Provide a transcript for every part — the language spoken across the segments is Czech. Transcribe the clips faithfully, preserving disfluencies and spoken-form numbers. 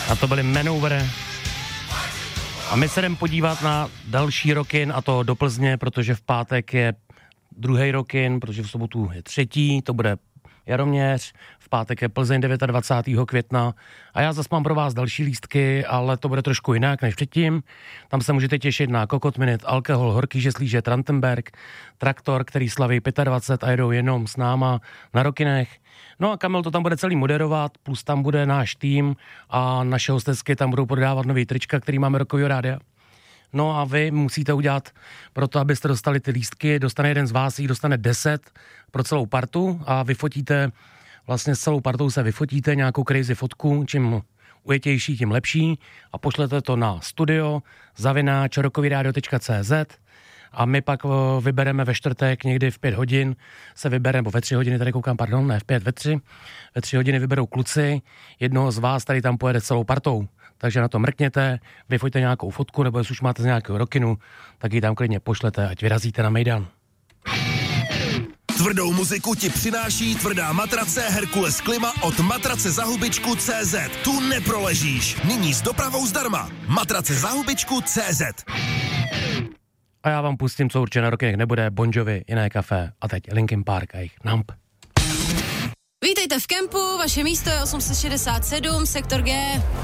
A to byly Manowar. A my se jdeme podívat na další rokin, a to do Plzně, protože v pátek je druhý rokin, protože v sobotu je třetí, to bude Jaroměř, v pátek je Plzeň dvacátého devátého května a já zase mám pro vás další lístky, ale to bude trošku jinak než předtím. Tam se můžete těšit na Kokot Minute, Alkohol, Horký žeslíže, Trantenberg, Traktor, který slaví dvacet pět a jedou jenom s náma na rokinech. No a Kamil to tam bude celý moderovat, plus tam bude náš tým a naše hostesky tam budou prodávat nový trička, který máme Rokovýho rádia. No a vy musíte udělat pro to, abyste dostali ty lístky, dostane jeden z vás, jich dostane deset pro celou partu a vyfotíte, vlastně s celou partou se vyfotíte nějakou crazy fotku, čím ujetější, tím lepší a pošlete to na studio zavináč rokovyradio tečka cé zet a my pak vybereme ve čtvrtek někdy v pět hodin, se vybereme, nebo ve tři hodiny, tady koukám, pardon, ne v pět, ve tři, ve tři hodiny vyberou kluci, jednoho z vás tady tam pojede celou partou. Takže na to mrkněte, vyfoťte nějakou fotku, nebo jestli už máte z nějakého rokinu, tak ji tam klidně pošlete, ať vyrazíte na Mejdan. Tvrdou muziku ti přináší tvrdá matrace Herkules Klima od matrace za hubičku tečka cé zet. Tu neproležíš. Nyní s dopravou zdarma. Matrace za hubičku tečka cé zet. A já vám pustím, co určitě na rokinech nebude, Bon Jovi, Jiné kafe a teď Linkin Park a jejich Numb. Vítejte v kempu, vaše místo je osm set šedesát sedm, sektor G.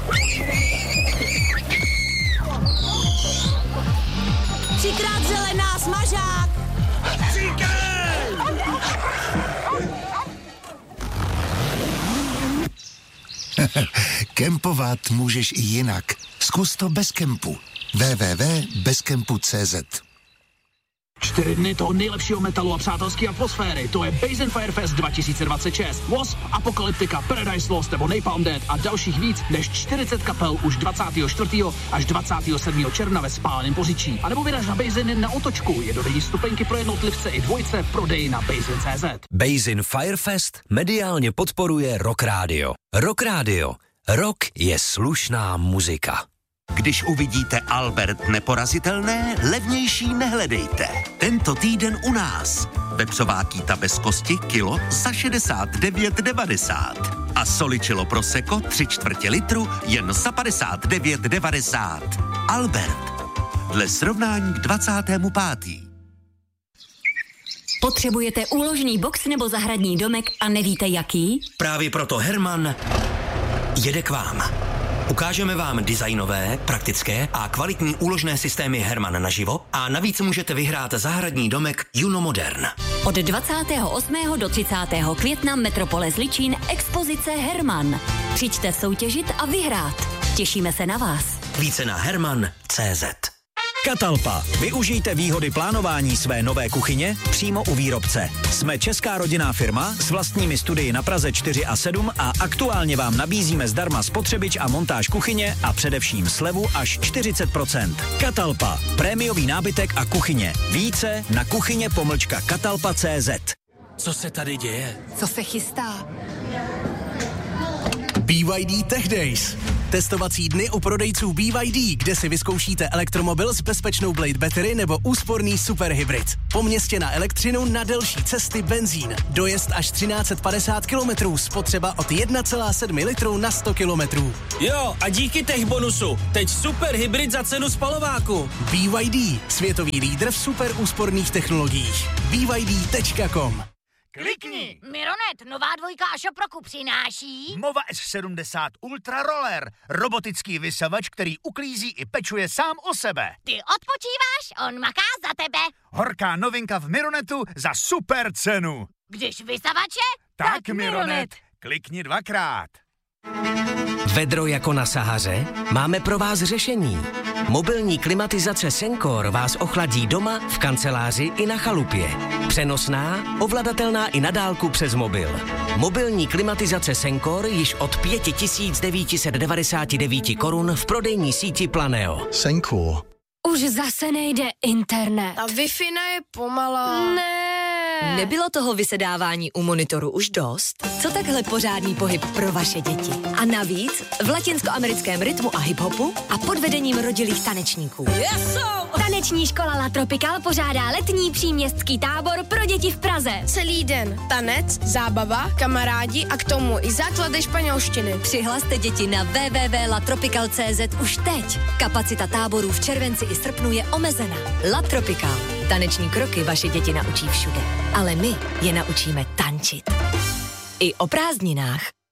Třikrát zelená, smažák. Kempovat můžeš i jinak. Zkus to bez kempu. w w w tečka bez kempu tečka cé zet. Čtyři dny toho nejlepšího metalu a přátelské atmosféry. To je Basin Firefest dva tisíce dvacet šest. Wasp, Apocalyptica, Paradise Lost nebo Napalm Death a dalších víc než čtyřicet kapel už dvacátého čtvrtého až dvacátého sedmého června ve Spáleném Poříčí. A nebo vyraž na Basin na otočku. Jednodenní stupenky pro jednotlivce i dvojce v prodeji na basin tečka cé zet. Basin Firefest mediálně podporuje Rock Radio. Rock Radio. Rock je slušná muzika. Když uvidíte Albert neporazitelné, levnější nehledejte. Tento týden u nás. Vepřová kýta bez kosti kilo za šedesát devět devadesát. A soličilo prosecco tři čtvrtě litru jen za padesát devět devadesát. Albert. Dle srovnání k dvacátému pátému Potřebujete úložný box nebo zahradní domek a nevíte jaký? Právě proto Herman jede k vám. Ukážeme vám designové, praktické a kvalitní úložné systémy Herman naživo a navíc můžete vyhrát zahradní domek Juno Modern. Od dvacátého osmého do třicátého května Metropole Zličín expozice Herman. Přijďte soutěžit a vyhrát. Těšíme se na vás. Více na herman tečka cé zet. Catalpa. Využijte výhody plánování své nové kuchyně přímo u výrobce. Jsme česká rodinná firma s vlastními studii na Praze čtyři a sedm a aktuálně vám nabízíme zdarma spotřebič a montáž kuchyně a především slevu až čtyřicet procent. Catalpa. Prémiový nábytek a kuchyně. Více na kuchyně pomlčka catalpa tečka cé zet. Co se tady děje? Co se chystá? bé vé dé Tech Days. Testovací dny u prodejců bé vé dé, kde si vyzkoušíte elektromobil s bezpečnou Blade Battery nebo úsporný superhybrid. Po městě na elektřinu, na delší cesty benzín. Dojezd až třináct set padesát kilometrů, spotřeba od jedna celá sedm litru na sto kilometrů. Jo, a díky tech bonusu, teď superhybrid za cenu spalováku. bé vé dé, světový lídr v super úsporných technologiích. bé vé dé tečka com. Klikni! Mironet, nová dvojka a šoproku přináší... Mova S sedmdesát Ultra Roller, robotický vysavač, který uklízí i pečuje sám o sebe. Ty odpočíváš, on maká za tebe. Horká novinka v Mironetu za super cenu. Když vysavače, tak, tak Mironet. Mironet. Klikni dvakrát. Vedro jako na Sahaře? Máme pro vás řešení. Mobilní klimatizace Sencor vás ochladí doma, v kanceláři i na chalupě. Přenosná, ovladatelná i na dálku přes mobil. Mobilní klimatizace Sencor již od pět tisíc devět set devadesát devět korun v prodejní síti Planeo. Sencor. Už zase nejde internet. A Wi-Fi je pomalá. Ne. Nebylo toho vysedávání u monitoru už dost? Co takhle pořádný pohyb pro vaše děti? A navíc v latinskoamerickém rytmu a hiphopu a pod vedením rodilých tanečníků. Yeso! Taneční škola La Tropical pořádá letní příměstský tábor pro děti v Praze. Celý den tanec, zábava, kamarádi a k tomu i základy španělštiny. Přihlaste děti na w w w tečka la tropical tečka c z už teď. Kapacita táborů v červenci i srpnu je omezená. La Tropical. Taneční kroky vaše děti naučí všude. Ale my je naučíme tančit. I o prázdninách.